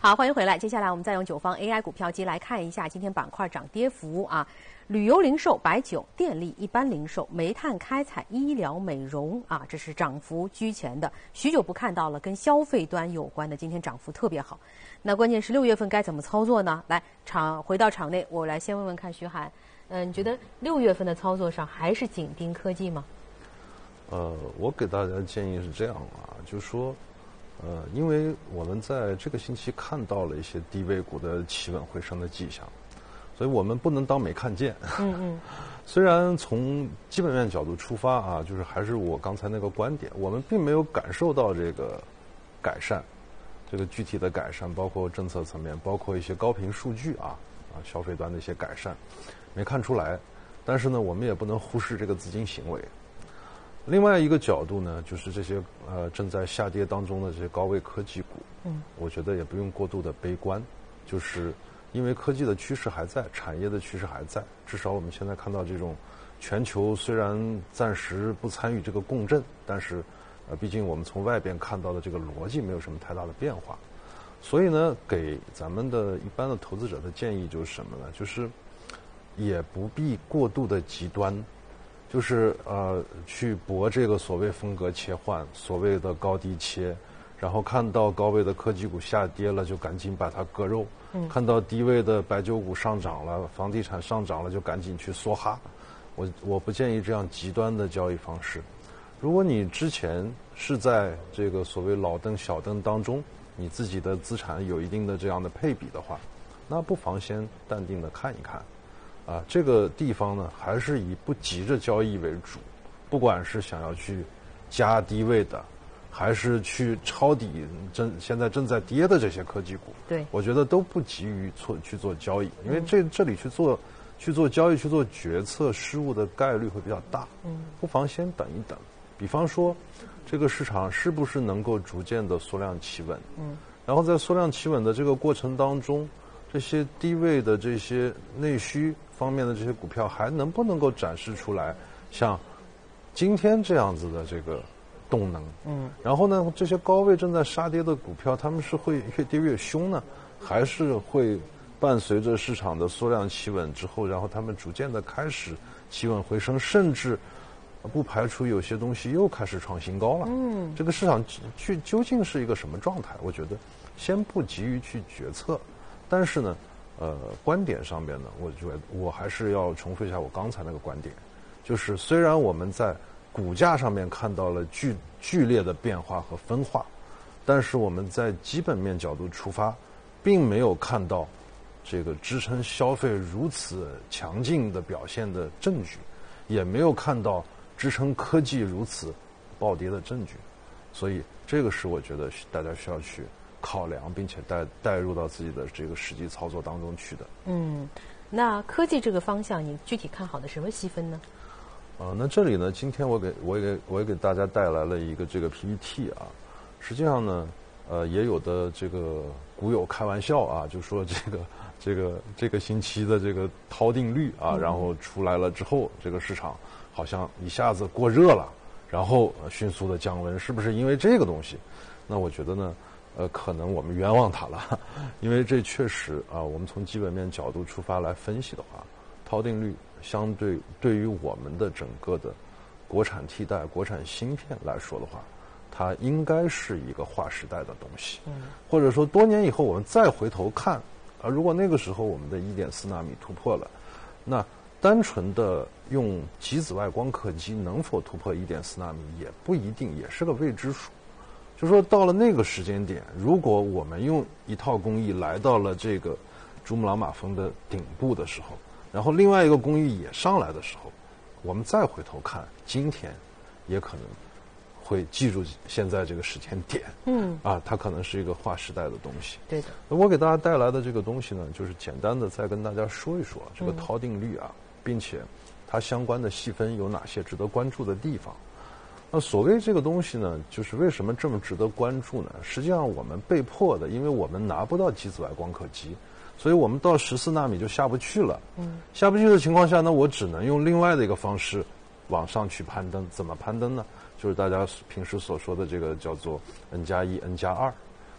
好，欢迎回来。接下来我们再用九方 AI 股票机来看一下今天板块涨跌幅啊。旅游零售、白酒、电力、一般零售、煤炭开采、医疗美容啊，这是涨幅居前的。许久不看到了跟消费端有关的，今天涨幅特别好。那关键是6月份该怎么操作呢？来，回到场内，我来先问问看徐涵，你觉得6月份的操作上还是紧盯科技吗？ 我给大家建议是这样啊，就是说，因为我们在这个星期看到了一些低位股的企稳回升的迹象，所以我们不能当没看见。虽然从基本面角度出发啊，就是还是我刚才那个观点，我们并没有感受到这个改善，这个具体的改善，包括政策层面，包括一些高频数据消费端的一些改善，没看出来。但是呢，我们也不能忽视这个资金行为。另外一个角度呢，就是这些正在下跌当中的这些高位科技股，我觉得也不用过度的悲观，就是因为科技的趋势还在，产业的趋势还在，至少我们现在看到这种全球虽然暂时不参与这个共振，但是毕竟我们从外边看到的这个逻辑没有什么太大的变化，所以呢，给咱们的一般的投资者的建议就是什么呢？就是也不必过度的极端。就是去搏这个所谓风格切换，所谓的高低切，然后看到高位的科技股下跌了，就赶紧把它割肉；看到低位的白酒股上涨了，房地产上涨了，就赶紧去梭哈。我不建议这样极端的交易方式。如果你之前是在这个所谓老登小登当中，你自己的资产有一定的这样的配比的话，那不妨先淡定的看一看。这个地方呢，还是以不急着交易为主，不管是想要去加低位的，还是去抄底现在正在跌的这些科技股， 对， 我觉得都不急于去做交易，因为这里去做交易、去做决策失误的概率会比较大，不妨先等一等。比方说，这个市场是不是能够逐渐的缩量企稳，然后在缩量企稳的这个过程当中，这些低位的这些内需方面的这些股票还能不能够展示出来像今天这样子的这个动能？然后呢，这些高位正在杀跌的股票，他们是会越跌越凶呢，还是会伴随着市场的缩量企稳之后，然后他们逐渐的开始企稳回升，甚至不排除有些东西又开始创新高了。这个市场究竟是一个什么状态？我觉得先不急于去决策，但是呢，观点上面呢，我觉得我还是要重复一下我刚才那个观点，就是虽然我们在股价上面看到了剧烈的变化和分化，但是我们在基本面角度出发，并没有看到这个支撑消费如此强劲的表现的证据，也没有看到支撑科技如此暴跌的证据，所以这个是我觉得大家需要去考量，并且带入到自己的这个实际操作当中去的。 那科技这个方向，你具体看好的什么细分呢？ 那这里呢，今天我也给大家带来了一个这个 PPT 啊。实际上呢，也有的这个股友开玩笑啊，就说这个星期的这个涛定律啊，然后出来了之后，这个市场好像一下子过热了，然后迅速的降温，是不是因为这个东西？那我觉得呢，可能我们冤枉它了，因为这确实我们从基本面角度出发来分析的话，涛定律相对于我们的整个的国产替代、国产芯片来说的话，它应该是一个划时代的东西。或者说多年以后我们再回头看，如果那个时候我们的1.4纳米突破了，那单纯的用极紫外光刻机能否突破1.4纳米也不一定，也是个未知数。就说到了那个时间点，如果我们用一套工艺来到了这个珠穆朗玛峰的顶部的时候，然后另外一个工艺也上来的时候，我们再回头看今天，也可能会记住现在这个时间点。它可能是一个划时代的东西。 对的。 我给大家带来的这个东西呢，就是简单的再跟大家说一说这个涛定律并且它相关的细分有哪些值得关注的地方。那所谓这个东西呢，就是为什么这么值得关注呢？实际上我们被迫的，因为我们拿不到极紫外光刻机，所以我们到14纳米就下不去了。下不去的情况下呢，我只能用另外的一个方式往上去攀登。怎么攀登呢？就是大家平时所说的这个叫做 N+1、N+2。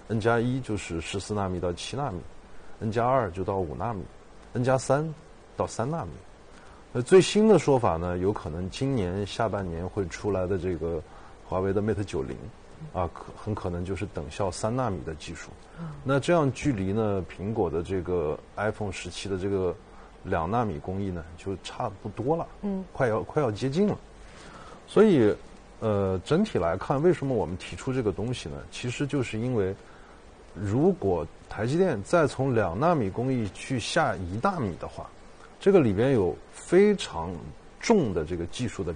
N+1就是14纳米到7纳米，N+2就到5纳米，N+3到3纳米。最新的说法呢，有可能今年下半年会出来的这个华为的 Mate 90，很可能就是等效3纳米的技术。那这样距离呢，苹果的这个 iPhone 17的这个2纳米工艺呢，就差不多了，快要接近了。所以，整体来看，为什么我们提出这个东西呢？其实就是因为，如果台积电再从2纳米工艺去下1纳米的话，这个里边有非常重的这个技术的